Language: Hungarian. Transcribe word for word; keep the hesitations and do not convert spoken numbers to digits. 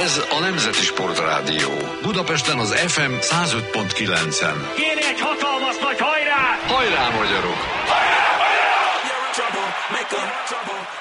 Ez a Nemzeti Sportrádió. Budapesten az ef em száz öt pont kilencen. Kéne egy hatalmas nagy hajrá! Hajrá, magyarok!